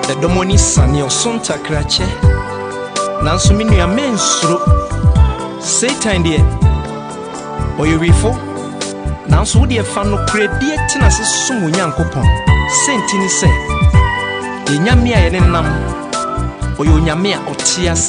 Edomoni sani osonta krache nanso me nua mensuro Satan de oyewifo nanso wo de fa no kredi tina se sumu Nyankopon sentini se enyame a ye nenam oyonyame a otias